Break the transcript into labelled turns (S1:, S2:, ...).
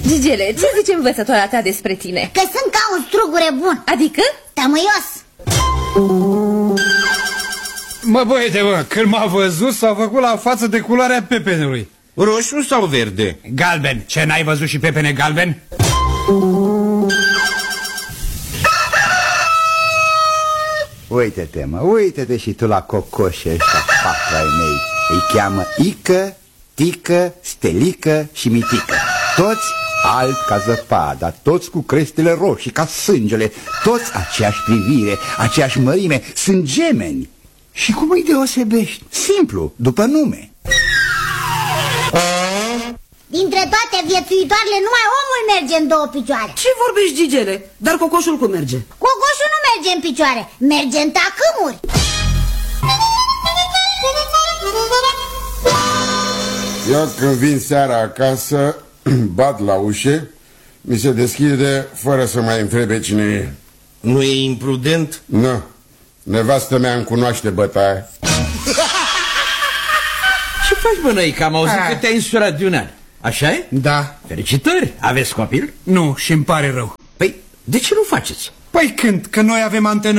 S1: Gigele, ce zice învățătoarea ta despre tine?
S2: Că sunt ca un strugure bun.
S1: Adică?
S2: Tămâios.
S3: Mă, băiete, mă, când m-a văzut s-a făcut la față de culoarea pepenului.
S4: Roșu sau verde?
S3: Galben. Ce, n-ai văzut și pepene galben?
S5: Uite-te, mă, uite-te și tu la cocoșii ăștia patru ai mei. Îi cheamă Ică, Tică, Stelică și Mitică. Toți albi ca zăpada, toți cu crestele roșii ca sângele, toți aceeași privire, aceeași mărime, sunt gemeni. Și cum îi deosebești? Simplu, după nume.
S2: Dintre toate viețuitoarele numai omul merge în două picioare.
S6: Ce vorbești, Gigele? Dar cocoșul cum merge?
S2: Cocoșul nu merge în picioare, merge în tacâmuri.
S7: Eu când vin seara acasă, bat la ușe, mi se deschide fără să mai întrebe cine e.
S4: Nu e imprudent?
S7: Nu, nevastă mea îmi cunoaște bătaia.
S8: Ce faci, bă, noi, că am auzit că te-ai însurat de un an. Așa e?
S3: Da.
S8: Felicitări! Aveți copil?
S3: Nu, și-mi pare rău.
S8: Păi, de ce nu faceți?
S3: Păi când? Că noi avem antenă